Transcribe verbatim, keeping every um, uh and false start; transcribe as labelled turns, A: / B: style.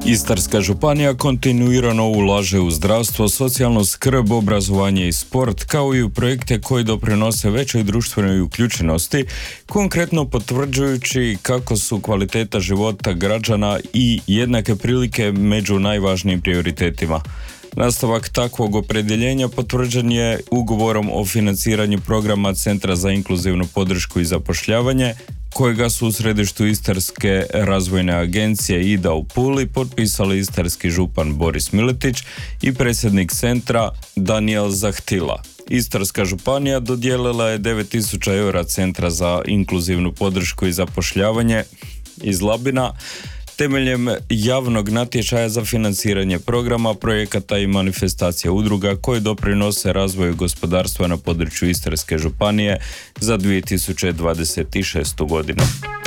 A: Istarska županija kontinuirano ulaže u zdravstvo, socijalnu skrb, obrazovanje i sport, kao i u projekte koji doprinose većoj društvenoj uključenosti, konkretno potvrđujući kako su kvaliteta života građana i jednake prilike među najvažnijim prioritetima. Nastavak takvog opredjeljenja potvrđen je ugovorom o financiranju programa Centra za inkluzivnu podršku i zapošljavanje, kojega su u središtu Istarske razvojne agencije I D A u Puli potpisali istarski župan Boris Miletić i predsjednik centra Danijel Zahtila. Istarska županija dodijelila je devet tisuća eura Centra za inkluzivnu podršku i zapošljavanje iz Labina temeljem javnog natječaja za financiranje programa, projekata i manifestacija udruga koje doprinose razvoju gospodarstva na području Istarske županije za dvije tisuće dvadeset šestu godinu.